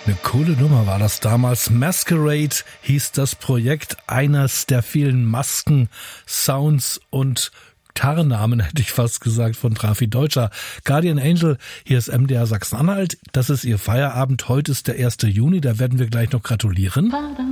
Eine coole Nummer war das damals. Masquerade hieß das Projekt, eines der vielen Masken, Sounds und Tarnnamen, hätte ich fast gesagt, von Trafi Deutscher. Guardian Angel, hier ist MDR Sachsen-Anhalt. Das ist Ihr Feierabend. Heute ist der 1. Juni, da werden wir gleich noch gratulieren.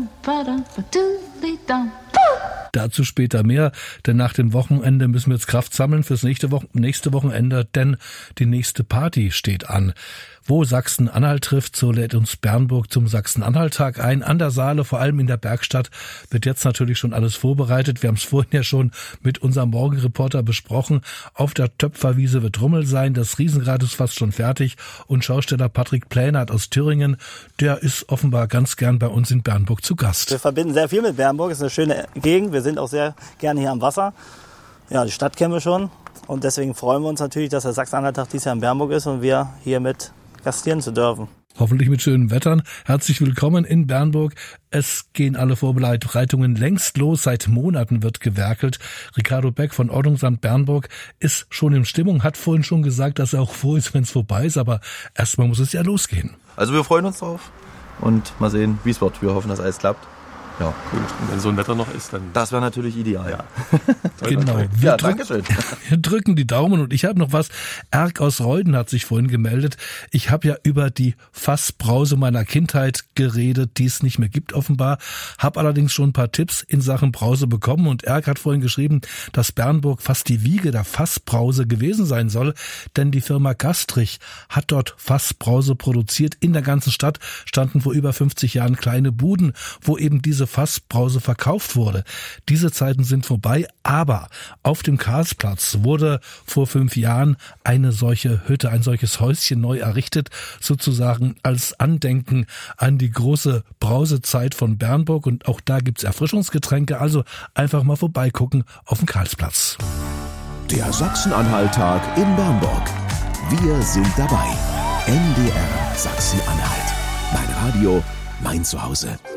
Dazu später mehr, denn nach dem Wochenende müssen wir jetzt Kraft sammeln fürs nächste Wochenende, denn die nächste Party steht an. Wo Sachsen-Anhalt trifft, so lädt uns Bernburg zum Sachsen-Anhalt-Tag ein. An der Saale, vor allem in der Bergstadt, wird jetzt natürlich schon alles vorbereitet. Wir haben es vorhin ja schon mit unserem Morgenreporter besprochen. Auf der Töpferwiese wird Rummel sein. Das Riesenrad ist fast schon fertig. Und Schausteller Patrick Plänert aus Thüringen, der ist offenbar ganz gern bei uns in Bernburg zu Gast. Wir verbinden sehr viel mit Bernburg. Es ist eine schöne Gegend. Wir sind auch sehr gerne hier am Wasser. Ja, die Stadt kennen wir schon. Und deswegen freuen wir uns natürlich, dass der Sachsen-Anhalt-Tag dieses Jahr in Bernburg ist und wir hier mit gastieren zu dürfen. Hoffentlich mit schönen Wettern. Herzlich willkommen in Bernburg. Es gehen alle Vorbereitungen längst los. Seit Monaten wird gewerkelt. Ricardo Beck von Ordnungsamt Bernburg ist schon in Stimmung, hat vorhin schon gesagt, dass er auch froh ist, wenn es vorbei ist. Aber erstmal muss es ja losgehen. Also wir freuen uns drauf und mal sehen, wie es wird. Wir hoffen, dass alles klappt. Ja, cool. Und wenn so ein Wetter noch ist, dann... Das wäre natürlich ideal. Ja. Genau. Ja, danke schön. Wir drücken die Daumen und ich habe noch was. Erk aus Reuden hat sich vorhin gemeldet. Ich habe ja über die Fassbrause meiner Kindheit geredet, die es nicht mehr gibt offenbar. Habe allerdings schon ein paar Tipps in Sachen Brause bekommen und Erk hat vorhin geschrieben, dass Bernburg fast die Wiege der Fassbrause gewesen sein soll, denn die Firma Gastrich hat dort Fassbrause produziert. In der ganzen Stadt standen vor über 50 Jahren kleine Buden, wo eben diese Fassbrause verkauft wurde. Diese Zeiten sind vorbei, aber auf dem Karlsplatz wurde vor 5 Jahren eine solche Hütte, ein solches Häuschen neu errichtet, sozusagen als Andenken an die große Brausezeit von Bernburg und auch da gibt's Erfrischungsgetränke, also einfach mal vorbeigucken auf dem Karlsplatz. Der Sachsen-Anhalt-Tag in Bernburg. Wir sind dabei. MDR Sachsen-Anhalt. Mein Radio, mein Zuhause.